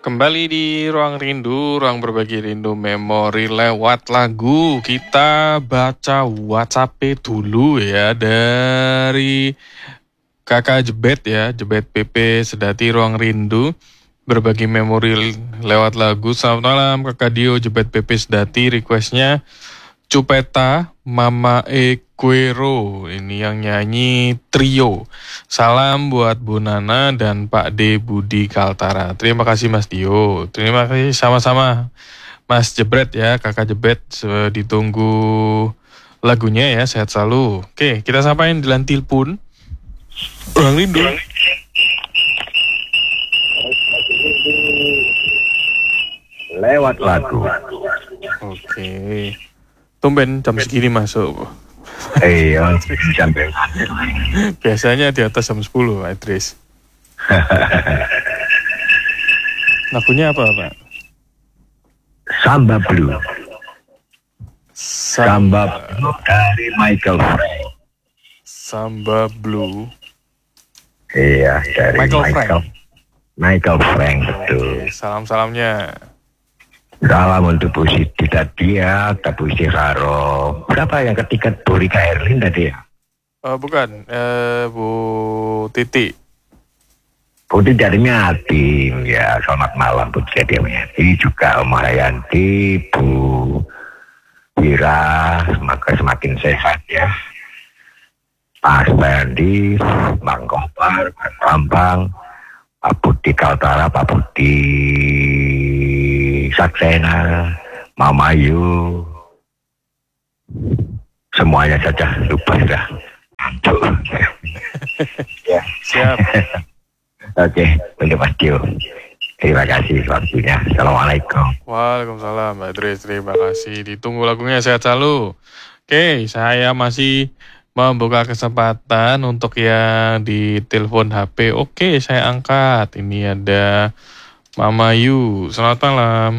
Kembali di Ruang Rindu, ruang berbagi rindu memori lewat lagu. Kita baca WhatsApp dulu ya dari Kakak Jebet ya, Jebet PP Sedati Ruang Rindu. Berbagi memori lewat lagu. Selamat malam Kakak Dio, Jebet PP Sedati. Requestnya Cupeta Mama Equero, ini yang nyanyi trio. Salam buat Bu Nana dan Pak D Budi Kaltara. Terima kasih Mas Dio. Terima kasih sama-sama Mas Jebret ya, Kakak Jebret. Ditunggu lagunya ya, sehat selalu. Oke, kita sapain Dilan Tilpun. Ruang Rindu. Lewat lagu. Oke. Tumben jam segini masuk. Iya, sampai. Biasanya di atas jam 10, Idris. Lagunya apa, Pak? Samba Blue. Samba Blue dari Michael Frank. Samba Blue. Iya, dari Michael Frank, betul. Oke, salam-salamnya. Salam untuk Bu Siti tadi ya, Bu Siti Raro. Berapa yang ketiga Bu Rika Herlin tadi ya? Bukan, Bu Titi. Bu Titi dari Miatim ya, selamat malam Bu Titi dari Miatim. Juga Om Haryanti, Bu Wira, semoga semakin sehat ya. Pak Bandi, Bang Kopar, Pak Bambang, Pak Budi Kaltara, Pak Budi Saksena, Mama Yu, semuanya saja lupa sudah. Ya. Siap. Oke, untuk Mas Dio. Terima kasih waktunya. Assalamualaikum. Waalaikumsalam, Mbak Idris. Terima kasih. Ditunggu lagunya, sehat selalu. Oke, saya masih membuka kesempatan untuk yang di telepon HP. Oke, saya angkat. Ini ada Mama Yu. Selamat malam.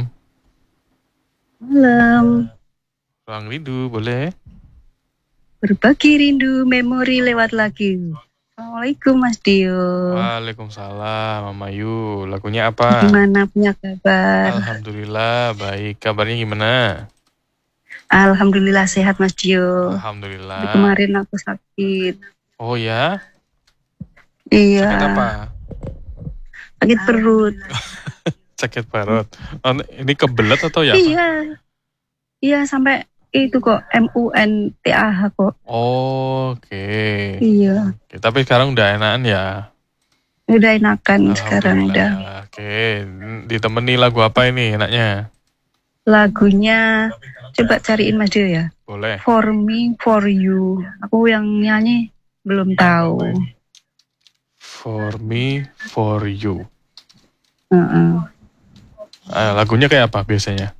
Malam. Ruang Rindu, boleh? Berbagi rindu memori lewat lagu. Assalamualaikum Mas Dio. Waalaikumsalam, Mama Yu. Lagunya apa? Gimana, punya kabar? Alhamdulillah, baik. Kabarnya gimana? Alhamdulillah sehat Mas Dio. Alhamdulillah. Tapi kemarin aku sakit. Oh ya? Iya. Sakit apa? Sakit perut. Sakit perut. Ini kebelet atau ya? Iya. Iya sampai itu kok MUNTAH kok. Oh, oke. Iya. Oke, tapi sekarang udah enakan ya? Udah enakan sekarang udah. Oke, ditemani lagu apa ini enaknya? Lagunya coba cariin Mas Dio ya. Boleh. For Me, For You. Aku yang nyanyi belum tahu. For Me, For You. Uh-uh. Lagunya kayak apa biasanya?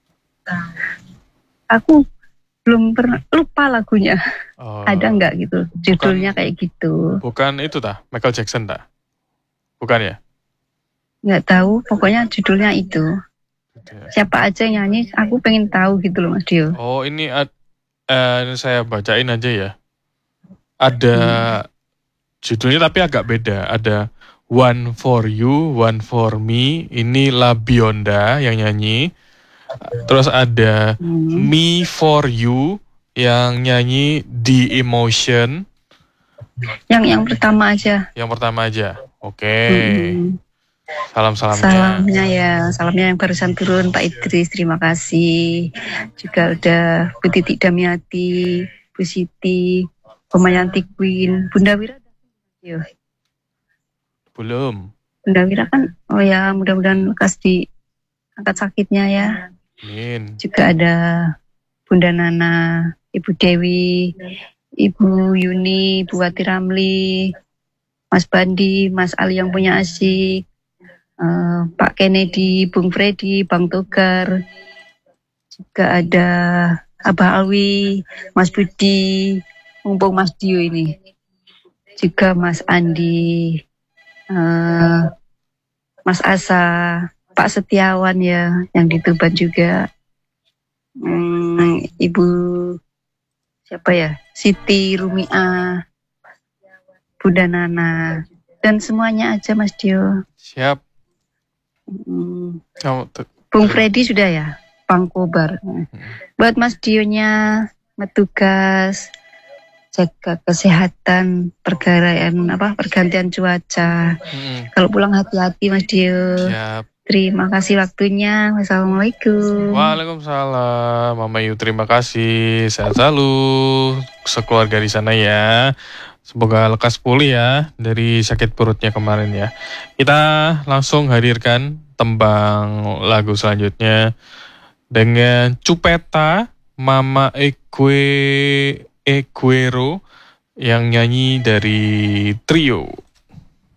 Aku belum pernah lupa lagunya. Oh, Ada nggak gitu? Judulnya kayak gitu. Bukan itu dah, Michael Jackson dah. Bukan ya? Nggak tahu, pokoknya judulnya itu. Siapa aja yang nyanyi, aku pengen tahu gitu loh Mas Dio. Oh, ini ini saya bacain aja ya. Ada judulnya tapi agak beda. Ada One for You, One for Me. Ini La Bionda yang nyanyi. Terus ada Me for You yang nyanyi The Emotion. Yang pertama aja. Yang pertama aja. Oke. Salam-salamnya. Salamnya ya, salamnya yang barusan turun Pak Idris, terima kasih. Juga udah Bu Titi Damiati, Bu Siti, Pemayanti Queen, Bunda Wira. Yo. Belum. Bunda Wira kan, oh ya mudah-mudahan lekas diangkat sakitnya ya. Amin. Juga ada Bunda Nana, Ibu Dewi, Ibu Yuni, Bu Wati Ramli, Mas Bandi, Mas Ali yang punya asik, Pak Kennedy, Bung Freddy, Bang Togar, juga ada Abah Alwi, Mas Budi, mumpung Mas Dio ini, juga Mas Andi, Mas Asa, Pak Setiawan ya, yang di Tuban juga, Ibu siapa ya, Siti Rumia, Bunda Nana, dan semuanya aja Mas Dio. Siap. Bung Freddy sudah ya, Pangkobar. Buat Mas Dionya petugas jaga kesehatan pergantian cuaca. Kalau pulang hati-hati Mas Dio. Siap. Terima kasih waktunya. Wassalamualaikum. Waalaikumsalam. Mama Yu, terima kasih. Sehat selalu sekeluarga di sana ya. Semoga lekas pulih ya dari sakit perutnya kemarin ya. Kita langsung hadirkan tembang lagu selanjutnya dengan Cupeta Mama Eguero yang nyanyi dari Trio.